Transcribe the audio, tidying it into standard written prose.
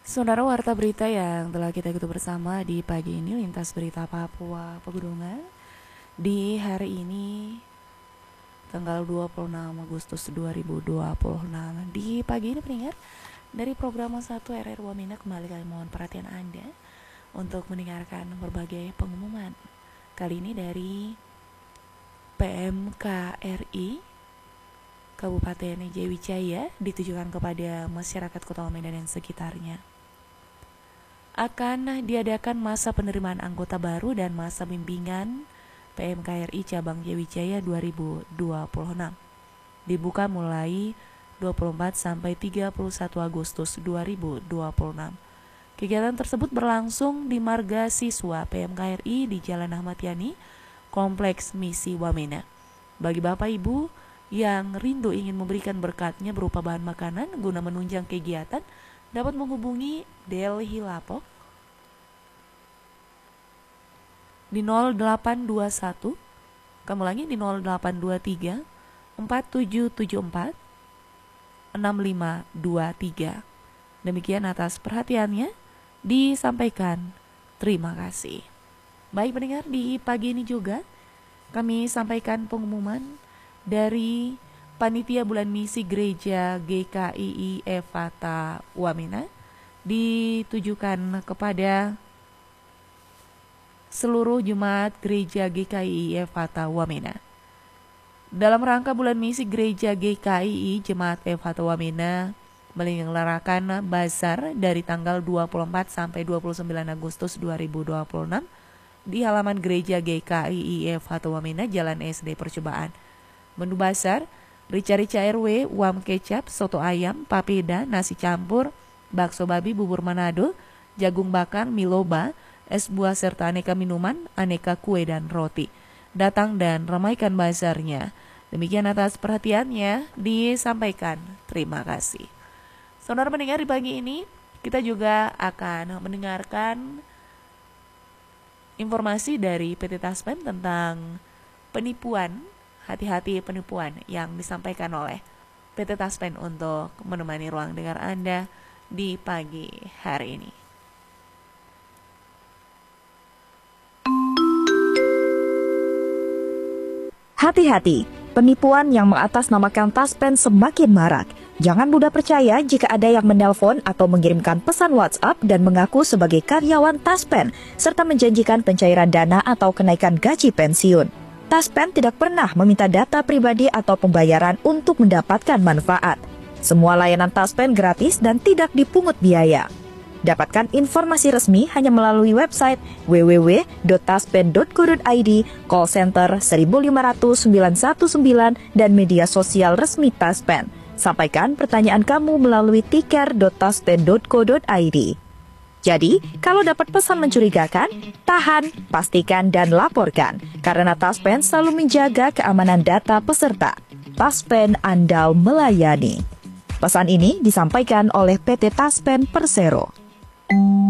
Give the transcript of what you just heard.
Saudara warta berita yang telah kita ikuti bersama di pagi ini, lintas berita Papua Pegunungan di hari ini tanggal 26 Agustus 2026. Di pagi ini pendengar dari program 1 RR Wamena, kembali kami mohon perhatian Anda untuk mendengarkan berbagai pengumuman. Kali ini dari PMKRI Kabupaten Jayawijaya ditujukan kepada masyarakat Kota Wamena dan sekitarnya. Akan diadakan masa penerimaan anggota baru dan masa bimbingan PMKRI Cabang Jayawijaya 2026. Dibuka mulai 24 sampai 31 Agustus 2026. Kegiatan tersebut berlangsung di Marga Siswa PMKRI di Jalan Ahmad Yani, Kompleks Misi Wamena. Bagi Bapak Ibu yang rindu ingin memberikan berkatnya berupa bahan makanan guna menunjang kegiatan, dapat menghubungi Delhi Lapo di 0821, kamu lagi di 0823 4774 6523. Demikian atas perhatiannya disampaikan. Terima kasih. Baik pendengar, di pagi ini juga kami sampaikan pengumuman dari Panitia Bulan Misi Gereja GKII Efata Wamena ditujukan kepada seluruh jemaat Gereja GKII Efata Wamena. Dalam rangka Bulan Misi Gereja GKII, Jemaat Efata Wamena menyelenggarakan bazar dari tanggal 24 sampai 29 Agustus 2026 di halaman Gereja GKII Efata Wamena, Jalan SD Percobaan. Menu bazar: rica-rica RW, uam kecap, soto ayam, papeda, nasi campur, bakso babi, bubur Manado, jagung bakar, miloba, es buah serta aneka minuman, aneka kue dan roti. Datang dan ramaikan bazarnya. Demikian atas perhatiannya disampaikan. Terima kasih. Saudara pendengar, di pagi ini kita juga akan mendengarkan informasi dari PT Taspen tentang penipuan. Hati-hati penipuan yang disampaikan oleh PT Taspen untuk menemani ruang dengar Anda di pagi hari ini. Hati-hati, penipuan yang mengatasnamakan Taspen semakin marak. Jangan mudah percaya jika ada yang menelpon atau mengirimkan pesan WhatsApp dan mengaku sebagai karyawan Taspen, serta menjanjikan pencairan dana atau kenaikan gaji pensiun. Taspen tidak pernah meminta data pribadi atau pembayaran untuk mendapatkan manfaat. Semua layanan Taspen gratis dan tidak dipungut biaya. Dapatkan informasi resmi hanya melalui website www.taspen.co.id, call center 1500919, dan media sosial resmi Taspen. Sampaikan pertanyaan kamu melalui tiker.taspen.co.id. Jadi, kalau dapat pesan mencurigakan, tahan, pastikan, dan laporkan. Karena Taspen selalu menjaga keamanan data peserta. Taspen andal melayani. Pesan ini disampaikan oleh PT Taspen Persero.